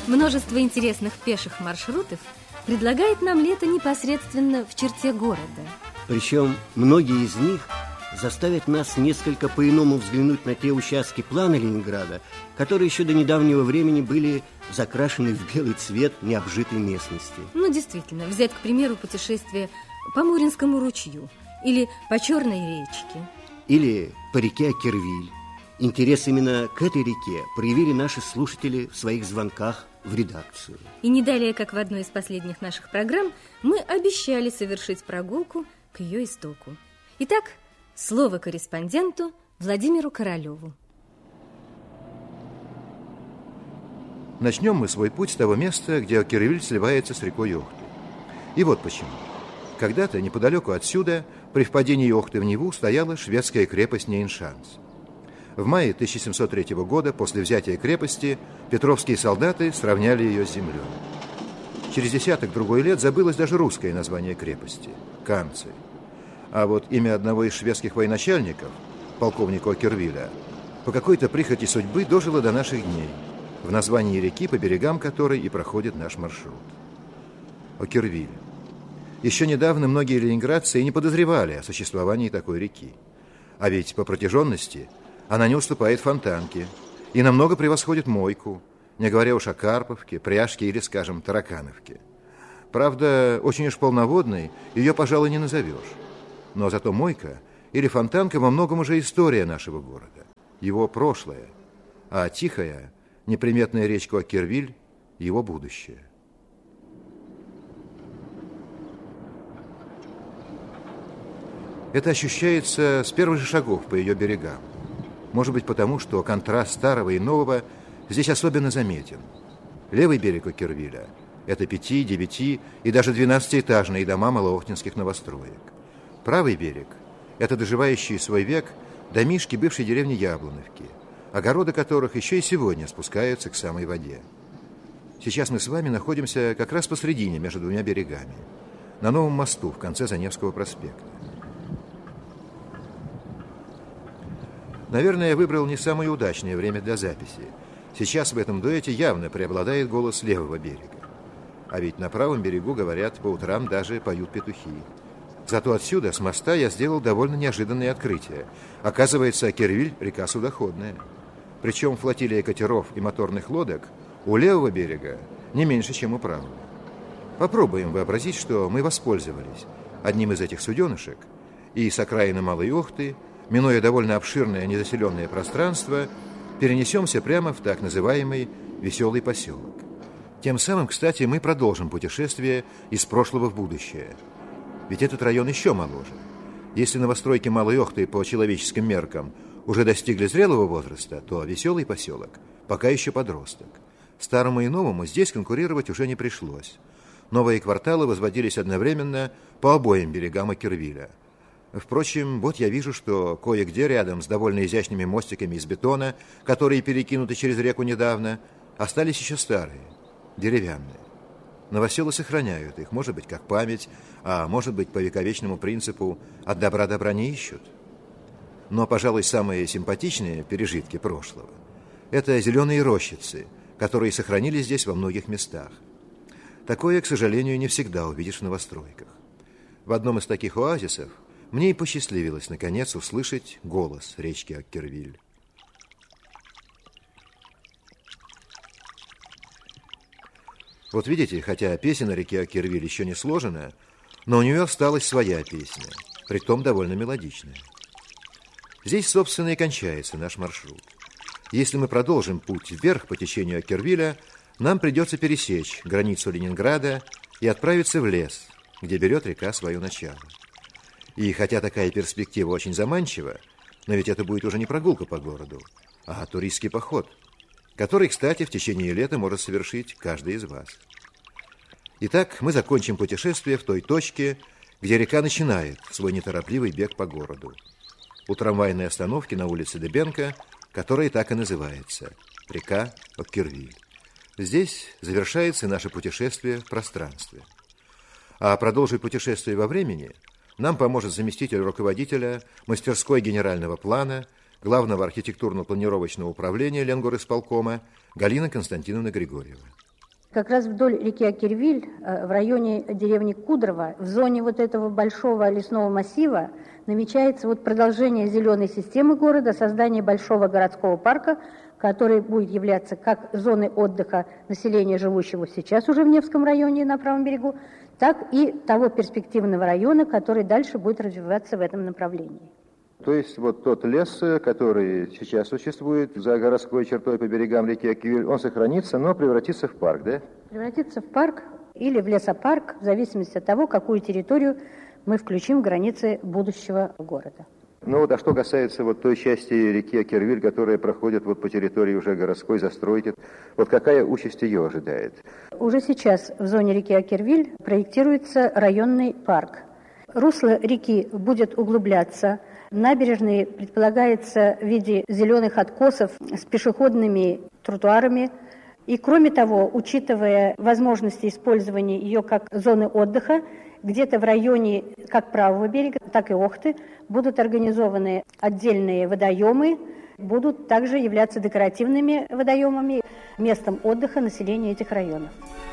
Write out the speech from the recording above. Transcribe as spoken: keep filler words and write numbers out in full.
Множество интересных пеших маршрутов предлагает нам лето непосредственно в черте города. Причем многие из них заставят нас несколько по-иному взглянуть на те участки плана Ленинграда, которые еще до недавнего времени были закрашены в белый цвет необжитой местности. Ну, действительно, взять, к примеру, путешествие по Муринскому ручью или по Черной речке. Или по реке Окервиль. Интерес именно к этой реке проявили наши слушатели в своих звонках в редакцию. И не далее, как в одной из последних наших программ, мы обещали совершить прогулку к ее истоку. Итак, слово корреспонденту Владимиру Королеву. Начнем мы свой путь с того места, где Окервиль сливается с рекой Охты. И вот почему. Когда-то неподалеку отсюда, при впадении Охты в Неву, стояла шведская крепость Нейншанс. В мае тысяча семьсот третьего года, после взятия крепости, петровские солдаты сравняли ее с землей. Через десяток-другой лет забылось даже русское название крепости – Канцель. А вот имя одного из шведских военачальников, полковника Окервиля, по какой-то прихоти судьбы дожило до наших дней, в названии реки, по берегам которой и проходит наш маршрут. Окервиль. Еще недавно многие ленинградцы и не подозревали о существовании такой реки. А ведь по протяженности она не уступает Фонтанке и намного превосходит Мойку, не говоря уж о Карповке, Пряжке или, скажем, Таракановке. Правда, очень уж полноводной ее, пожалуй, не назовешь. Но зато Мойка или Фонтанка во многом уже история нашего города, его прошлое, а тихая, неприметная речка Окервиль – его будущее. Это ощущается с первых же шагов по ее берегам. Может быть, потому, что контраст старого и нового здесь особенно заметен. Левый берег Окервиля – это пяти-, девяти- и даже двенадцатиэтажные дома малоохтинских новостроек. Правый берег – это доживающие свой век домишки бывшей деревни Яблоновки, огороды которых еще и сегодня спускаются к самой воде. Сейчас мы с вами находимся как раз посредине между двумя берегами, на новом мосту в конце Заневского проспекта. Наверное, я выбрал не самое удачное время для записи. Сейчас в этом дуэте явно преобладает голос левого берега. А ведь на правом берегу, говорят, по утрам даже поют петухи. Зато отсюда, с моста, я сделал довольно неожиданное открытие. Оказывается, Окервиль – река судоходная. Причем флотилия катеров и моторных лодок у левого берега не меньше, чем у правого. Попробуем вообразить, что мы воспользовались одним из этих суденышек и с окраины Малой Охты, минуя довольно обширное незаселенное пространство, перенесемся прямо в так называемый «Веселый поселок». Тем самым, кстати, мы продолжим путешествие из прошлого в будущее. Ведь этот район еще моложе. Если новостройки Малой Охты по человеческим меркам уже достигли зрелого возраста, то «Веселый поселок» пока еще подросток. Старому и новому здесь конкурировать уже не пришлось. Новые кварталы возводились одновременно по обоим берегам Окервиля. Впрочем, вот я вижу, что кое-где рядом с довольно изящными мостиками из бетона, которые перекинуты через реку недавно, остались еще старые, деревянные. Новоселы сохраняют их, может быть, как память, а может быть, по вековечному принципу «от добра добра не ищут». Но, пожалуй, самые симпатичные пережитки прошлого – это зеленые рощицы, которые сохранились здесь во многих местах. Такое, к сожалению, не всегда увидишь в новостройках. В одном из таких оазисов мне и посчастливилось, наконец, услышать голос речки Окервиль. Вот видите, хотя песня на реке Окервиль еще не сложена, но у нее осталась своя песня, притом довольно мелодичная. Здесь, собственно, и кончается наш маршрут. Если мы продолжим путь вверх по течению Окервиля, нам придется пересечь границу Ленинграда и отправиться в лес, где берет река свое начало. И хотя такая перспектива очень заманчива, но ведь это будет уже не прогулка по городу, а туристский поход, который, кстати, в течение лета может совершить каждый из вас. Итак, мы закончим путешествие в той точке, где река начинает свой неторопливый бег по городу. У трамвайной остановки на улице Дыбенко, которая так и называется – река Окервиль. Здесь завершается наше путешествие в пространстве. А продолжить путешествие во времени нам поможет заместитель руководителя мастерской генерального плана, главного архитектурно-планировочного управления Ленгорисполкома Галина Константиновна Григорьева. Как раз вдоль реки Акервиль, в районе деревни Кудрово, в зоне вот этого большого лесного массива намечается вот продолжение зеленой системы города, создание большого городского парка, который будет являться как зоной отдыха населения, живущего сейчас уже в Невском районе на правом берегу, так и того перспективного района, который дальше будет развиваться в этом направлении. То есть вот тот лес, который сейчас существует за городской чертой по берегам реки Акервиль, он сохранится, но превратится в парк, да? Превратится в парк или в лесопарк, в зависимости от того, какую территорию мы включим в границы будущего города. Ну вот, а что касается вот той части реки Акервиль, которая проходит вот по территории уже городской застройки, вот какая участь ее ожидает? Уже сейчас в зоне реки Акервиль проектируется районный парк. Русло реки будет углубляться. Набережные предполагается в виде зеленых откосов с пешеходными тротуарами. И кроме того, учитывая возможности использования ее как зоны отдыха, где-то в районе как правого берега, так и Охты будут организованы отдельные водоемы, будут также являться декоративными водоемами, местом отдыха населения этих районов.